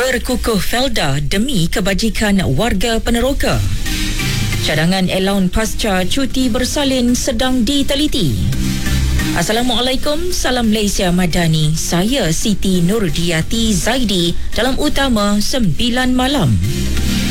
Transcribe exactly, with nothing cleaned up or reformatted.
Berkukuh Felda demi kebajikan warga Peneroka. Cadangan Elaun pasca cuti bersalin sedang diteliti. Assalamualaikum, salam Malaysia Madani. Saya Siti Nurdiati Zaidi dalam Utama sembilan Malam.